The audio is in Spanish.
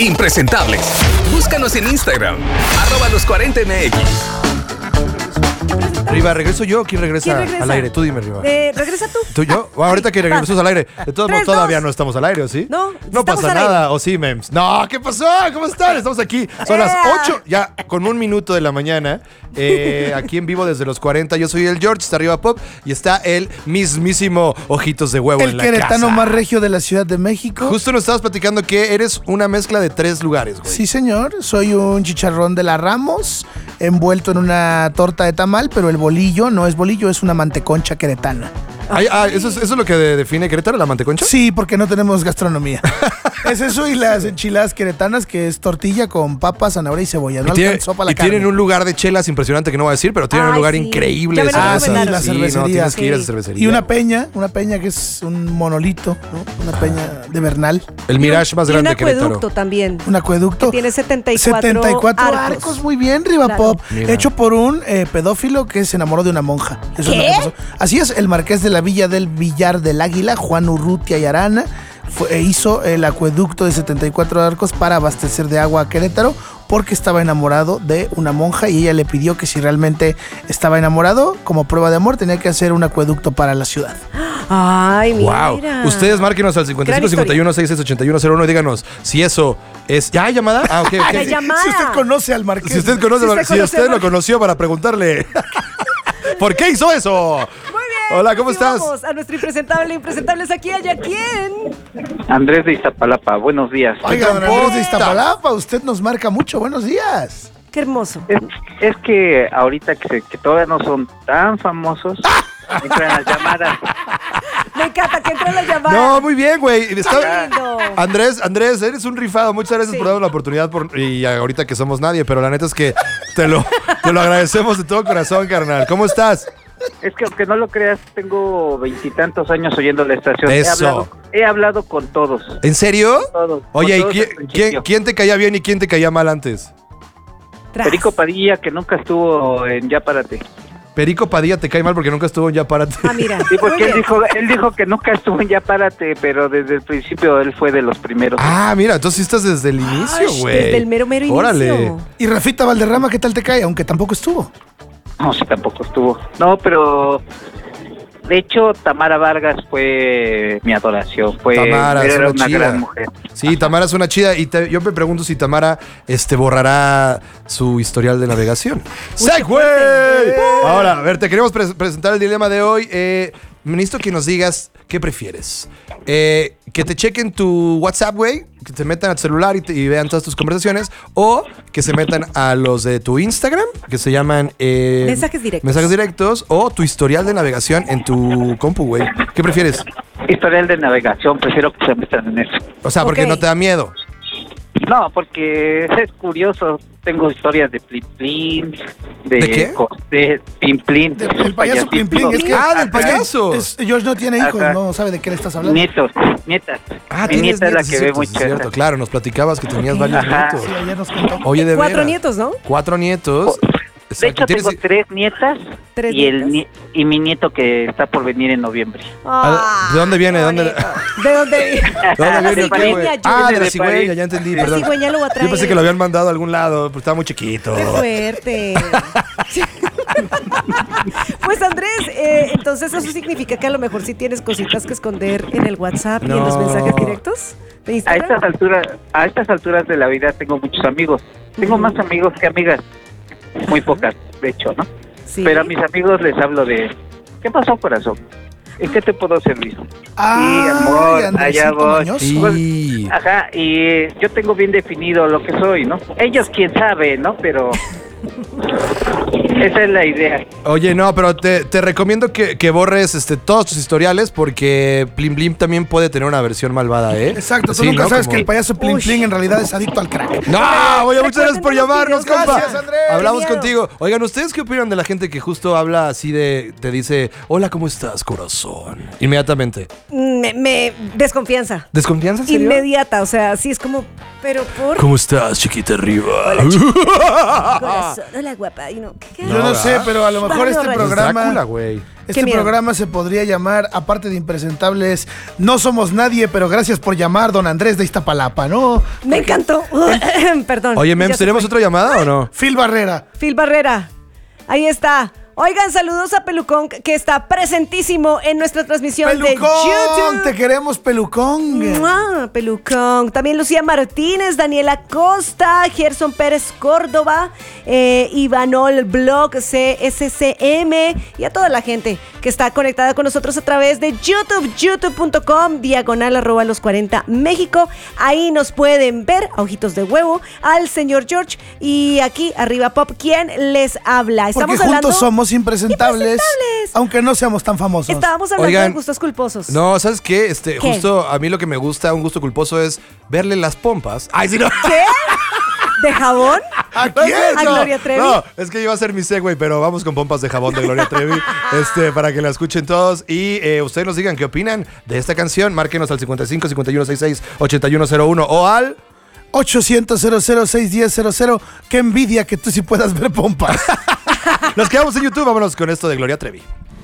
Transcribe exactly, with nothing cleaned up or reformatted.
impresentables. Búscanos en Instagram, arroba los cuarenta M X. Riva, ¿regreso yo o quién regresa, ¿Quién regresa? al aire? Tú dime, Riva. Eh, ¿Regresa tú? ¿Tú yo? Bueno, ahorita que regresamos al aire. De todos modos, Tres, todavía dos. no estamos al aire, ¿o sí? No, No estamos pasa al nada, aire. ¿o sí, Mems? No, ¿qué pasó? ¿Cómo están? Estamos aquí. Son las ¡Ea! ocho, ya con un minuto de la mañana. Eh, aquí en vivo desde los cuarenta. Yo soy el George, está arriba Pop. Y está el mismísimo Ojitos de Huevo El en la queretano casa. más regio de la Ciudad de México. Justo nos estabas platicando que eres una mezcla de tres lugares, güey. Sí, señor. Soy un chicharrón de la Ramos, envuelto en una torta de tamal, pero el bolillo no es bolillo, es una manteconcha queretana. Ay, ah, ¿eso es, ¿eso es lo que de- define Querétaro, la manteconcha? Sí, porque no tenemos gastronomía. Es eso y las enchiladas queretanas, que es tortilla con papas, zanahoria y cebolla. No Y, tiene- alcanzó para la y carne. tienen un lugar de chelas impresionante que no voy a decir, pero tienen un Ay, lugar sí. increíble. Ya me lo Ah, sí, recomendaron. la Sí, no, cervecería. tienes que ir a esa Sí. cervecería. Y una peña, una peña que es un monolito, ¿no? Una peña de Bernal. El Mirage más Y un grande de Querétaro. acueducto también. Un acueducto. Tiene setenta y cuatro, setenta y cuatro arcos. arcos. Muy bien, Riva Claro. Pop. Mira. Hecho por un eh, pedófilo que se enamoró de una monja. Eso es lo ¿Qué? que pasó. Así es, el marqués de la Villa del Villar del Águila, Juan Urrutia y Arana, fue- eh, hizo el acueducto de setenta y cuatro arcos para abastecer de agua a Querétaro porque estaba enamorado de una monja y ella le pidió que si realmente estaba enamorado, como prueba de amor, tenía que hacer un acueducto para la ciudad. Ay, mira. Wow. Ustedes márquenos al cincuenta y cinco cincuenta y uno sesenta y seis ochenta y uno cero uno y díganos si eso es. ¿Ya hay llamada? Ah, ok, ok. La llamada. Si usted conoce al marqués. Si usted conoce, Si usted si conoce usted al lo Marqués. conoció para preguntarle. ¿Por qué hizo eso? Muy bien. Hola, ¿cómo así estás? Vamos a nuestro impresentable, impresentables aquí, allá quién. Andrés de Iztapalapa, buenos días. Oiga, don Oigan, Andrés de puta. Iztapalapa, usted nos marca mucho. Buenos días. Qué hermoso. Es, es que ahorita que, se- que todavía no son tan famosos, entran las llamadas. Me encanta que entre la llamada. No, muy bien, güey. Está- Qué lindo. Andrés, Andrés, eres un rifado. Muchas gracias Sí. por darnos la oportunidad por, y ahorita que somos nadie, pero la neta es que te lo, te lo agradecemos de todo corazón, carnal. ¿Cómo estás? Es que aunque no lo creas, tengo veintitantos años oyendo la estación. He Eso. hablado, he hablado con todos. ¿En serio? Todos, Oye, ¿y con todos quién, desde el principio. quién, quién te caía bien y quién te caía mal antes? Tras. Perico Padilla, que nunca estuvo en Ya Párate. Perico Padilla te cae mal porque nunca estuvo en Ya Párate. Ah, mira. Sí, porque Muy él bien. dijo, él dijo que nunca estuvo en Ya Párate, pero desde el principio él fue de los primeros. Ah, mira, entonces sí estás desde el inicio, Ay, güey. desde el mero, mero inicio. Órale. Y Rafita Valderrama, ¿qué tal te cae? Aunque tampoco estuvo. No, sí, tampoco estuvo. No, pero de hecho Tamara Vargas fue mi adoración. Fue, Tamara, es era una una chida. gran mujer. Sí, Tamara es una chida. Y te- yo me pregunto si Tamara este, borrará su historial de navegación. ¡Segway! Ahora, a ver, te queremos pres- presentar el dilema de hoy. Eh, necesito que nos digas qué prefieres. Eh, que te chequen tu WhatsApp, güey. Que te metan al celular y, te- y vean todas tus conversaciones. O que se metan a los de tu Instagram, que se llaman... eh, Mensajes directos. Mensajes directos. O tu historial de navegación en tu compu, güey. ¿Qué prefieres? Historial de navegación, prefiero que se metan en eso. O sea, porque Ok. no te da miedo. No, porque es curioso. Tengo historias de Plin Plin, de, ¿De qué? co- de Plin Plin. De- del payaso Plin Plin, es que- Ah, del Ajá. payaso. Es- George no tiene hijos, Ajá. no sabe de qué le estás hablando. Nietos, nietas. Ah, Mi tienes nieta es la nietos, que es ve cierto, mucho es cierto. eso. Claro, nos platicabas que tenías varios Ajá. nietos. Sí, ayer nos contó. Oye, de Cuatro veras. nietos, ¿no? Cuatro nietos. De Exacto. hecho, ¿Tienes- tengo tres nietas ¿Tres y el nietas? nie- y mi nieto que está por venir en noviembre. Ah, ¿de dónde viene? qué ¿De dónde- bonito. ¿De dónde? ¿De dónde viene? de ¿Qué, París. güey? Yo- Ah, de la de cigüeña, París. ya entendí, La perdón. cigüeña lo va a traer. Yo pensé que lo habían mandado a algún lado, pero estaba muy chiquito. Qué fuerte. Pues Andrés, eh, entonces eso significa que a lo mejor sí tienes cositas que esonder en el WhatsApp y en los No. mensajes directos de A Instagram. estas alturas, a estas alturas de la vida tengo muchos amigos. Tengo Ujú. más amigos que amigas. Muy pocas, de hecho, ¿no? Sí. Pero a mis amigos les hablo de ¿qué pasó, corazón? ¿En qué te puedo servir? Ay, amor, Andresito allá voy. Mañoso. Sí. Ajá, y yo tengo bien definido lo que soy, ¿no? Ellos quién sabe, ¿no? Pero esa es la idea. Oye, no, pero te, te recomiendo que, que borres este, todos tus historiales porque Plim Blim también puede tener una versión malvada, ¿eh? Exacto, tú Sí, nunca ¿no? sabes Como- que el payaso Plin Uy. Plin en realidad es adicto al crack. No, oye, muchas gracias por Recuerden los llamarnos, videos. compa. Gracias, Andrés. Hablamos Qué miedo. contigo. Oigan, ¿ustedes qué opinan de la gente que justo habla así de, te dice, hola, ¿cómo estás, corazón? Inmediatamente. Me, me- desconfianza. ¿Desconfianza, en serio? Inmediata, o sea, sí es como, pero por ¿Cómo estás, chiquita arriba? corazón, hola guapa, you know, ¿qué- qué? Yo no, No, sé, ¿verdad? pero a lo mejor Vale, este rayos. programa Drácula, güey. Este miedo. programa se podría llamar, aparte de impresentables, No Somos Nadie, pero gracias por llamar, don Andrés de Iztapalapa, ¿no? Me encantó. Perdón. Oye, Ya Mems, se ¿tenemos fue. otra llamada o no? Phil Barrera. Phil Barrera. Ahí está. Oigan, saludos a Pelucón, que está presentísimo en nuestra transmisión de Pelucón, YouTube. te queremos, Pelucón. ¡Mua! Pelucón. También Lucía Martínez, Daniela Costa, Gerson Pérez Córdoba, eh, Ivanol Blog, C S C M y a toda la gente que está conectada con nosotros a través de YouTube, youtube punto com, diagonal arroba los cuarenta México. Ahí nos pueden ver a ojitos de huevo, al señor George y aquí arriba Pop, quien les habla. Estamos Porque hablando... juntos somos impresentables, Impresentables. aunque no seamos tan famosos. Estábamos hablando Oigan, de gustos culposos. No, ¿sabes qué? Este, ¿Qué? justo a mí lo que me gusta, un gusto culposo, es verle las pompas. Ay, sí, no. ¿Qué? ¿De jabón? ¿A No es quién? cierto. ¿A Gloria Trevi? No, es que iba a ser mi segue, pero vamos con pompas de jabón de Gloria Trevi, este, para que la escuchen todos. Y eh, ustedes nos digan qué opinan de esta canción. Márquenos al cincuenta y cinco, cincuenta y uno, sesenta y seis, ochenta y uno cero uno o al... ochocientos, cero cero, seis diez, cero cero. Qué envidia que tú sí puedas ver pompas. Nos quedamos en YouTube. Vámonos con esto de Gloria Trevi.